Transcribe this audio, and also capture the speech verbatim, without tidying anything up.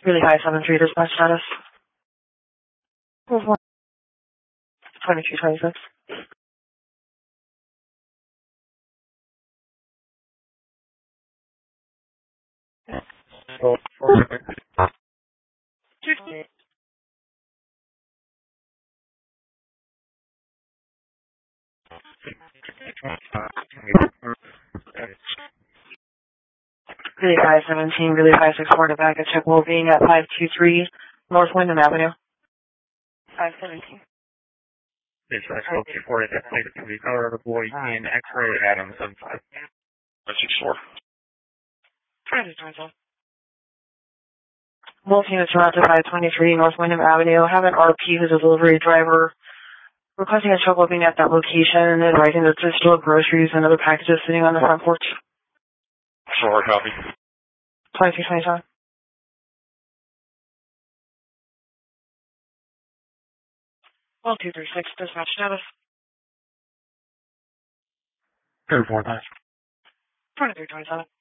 Really high seven three dispatch status. twenty-two twenty-six. Oh, four. Really high seventeen, really high six four to back at check well being at five two three North Wyndham Avenue. five seventeen. This is X two four at that place to be Colorado Boy in X-ray Adam seven five. five six four. twenty-two twenty-seven. Both units are out to five twenty-three North Wyndham Avenue. Have an R P who's a delivery driver requesting a truck being at that location and advising that there's still groceries and other packages sitting on the front porch. Four, copy. twenty-two twenty-seven. Well, two three six, dispatch status. Third four nine. twenty-three twenty-seven.